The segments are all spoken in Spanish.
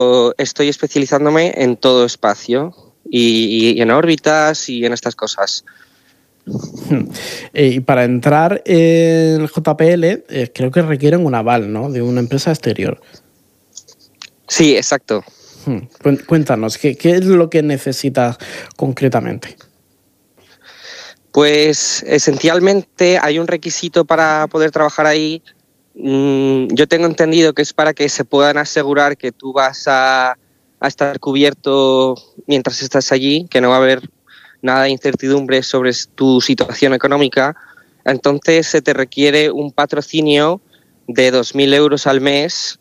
estoy especializándome en todo espacio y en órbitas y en estas cosas. Y para entrar en JPL, creo que requieren un aval, ¿no?, de una empresa exterior. Sí, exacto. Cuéntanos, ¿qué es lo que necesitas concretamente? Pues esencialmente hay un requisito para poder trabajar ahí. Yo tengo entendido que es para que se puedan asegurar que tú vas a estar cubierto mientras estás allí, que no va a haber nada de incertidumbre sobre tu situación económica. Entonces se te requiere un patrocinio de 2.000 euros al mes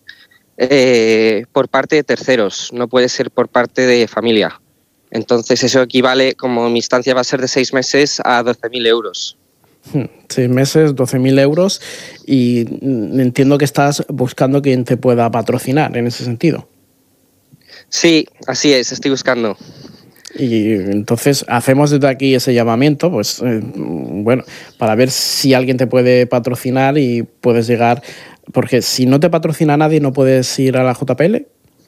por parte de terceros, no puede ser por parte de familia. Entonces eso equivale, como mi estancia va a ser de 6 meses, a 12.000 euros. 6 meses, 12.000 euros, y entiendo que estás buscando quien te pueda patrocinar en ese sentido. Sí, así es, estoy buscando. Y entonces hacemos desde aquí ese llamamiento, pues bueno, para ver si alguien te puede patrocinar y puedes llegar, porque si no te patrocina nadie no puedes ir a la JPL.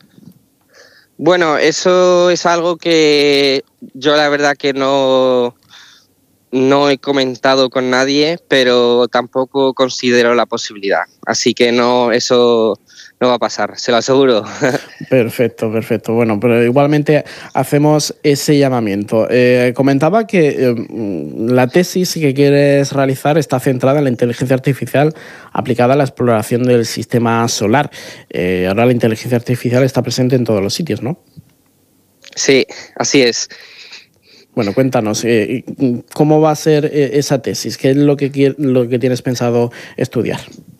Bueno, eso es algo que yo la verdad que no he comentado con nadie, pero tampoco considero la posibilidad. Así que no, eso no va a pasar, se lo aseguro. Perfecto. Bueno, pero igualmente hacemos ese llamamiento. Comentaba que la tesis que quieres realizar está centrada en la inteligencia artificial aplicada a la exploración del sistema solar. Ahora la inteligencia artificial está presente en todos los sitios, ¿no? Sí, así es. Bueno, cuéntanos, ¿cómo va a ser esa tesis? ¿Qué es lo que tienes pensado estudiar?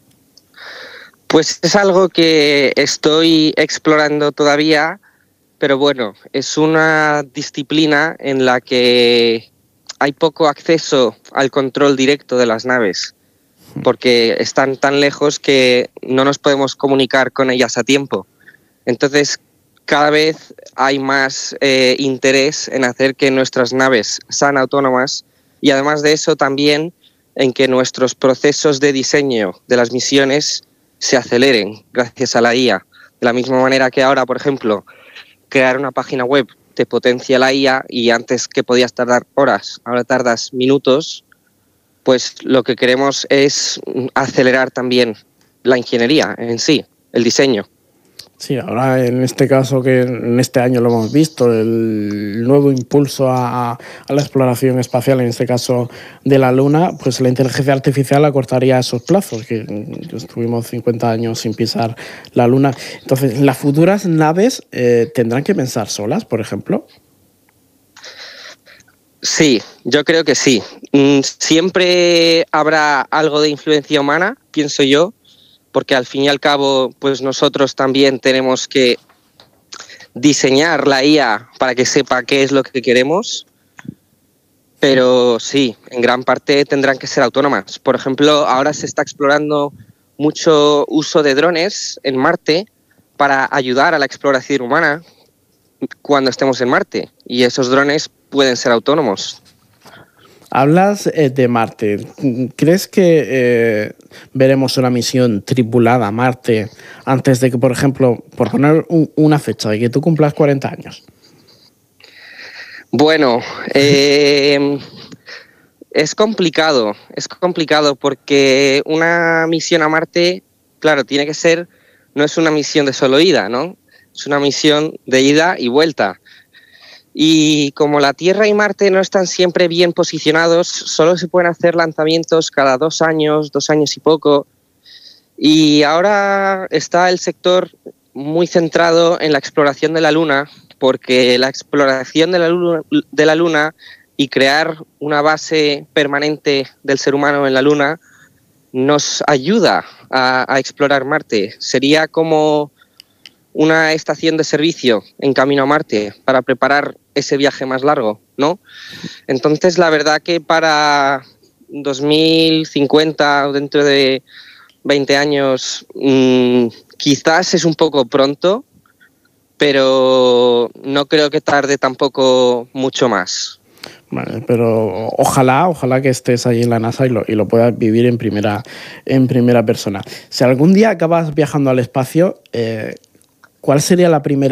Pues es algo que estoy explorando todavía, pero bueno, es una disciplina en la que hay poco acceso al control directo de las naves, porque están tan lejos que no nos podemos comunicar con ellas a tiempo. Entonces, cada vez hay más interés en hacer que nuestras naves sean autónomas y además de eso también en que nuestros procesos de diseño de las misiones se aceleren gracias a la IA. De la misma manera que ahora, por ejemplo, crear una página web te potencia la IA y antes que podías tardar horas, ahora tardas minutos, pues lo que queremos es acelerar también la ingeniería en sí, el diseño. Sí, ahora en este caso, que en este año lo hemos visto, el nuevo impulso a la exploración espacial, en este caso de la Luna, pues la inteligencia artificial acortaría esos plazos, que estuvimos 50 años sin pisar la Luna. Entonces, ¿las futuras naves tendrán que pensar solas, por ejemplo? Sí, yo creo que sí. Siempre habrá algo de influencia humana, pienso yo, porque al fin y al cabo, pues nosotros también tenemos que diseñar la IA para que sepa qué es lo que queremos, pero sí, en gran parte tendrán que ser autónomas. Por ejemplo, ahora se está explorando mucho uso de drones en Marte para ayudar a la exploración humana cuando estemos en Marte, y esos drones pueden ser autónomos. Hablas de Marte. ¿Crees que veremos una misión tripulada a Marte antes de que, por ejemplo, por poner una fecha, de que tú cumplas 40 años? Bueno, es complicado porque una misión a Marte, claro, tiene que ser, no es una misión de solo ida, ¿no? Es una misión de ida y vuelta. Y como la Tierra y Marte no están siempre bien posicionados, solo se pueden hacer lanzamientos cada 2 años, 2 años y poco. Y ahora está el sector muy centrado en la exploración de la Luna, porque la exploración de la Luna y crear una base permanente del ser humano en la Luna nos ayuda a explorar Marte. Sería como una estación de servicio en camino a Marte para preparar ese viaje más largo, ¿no? Entonces, la verdad que para 2050 o dentro de 20 años quizás es un poco pronto, pero no creo que tarde tampoco mucho más. Vale, pero ojalá que estés ahí en la NASA y lo puedas vivir en primera persona. Si algún día acabas viajando al espacio, ¿cuál sería la primera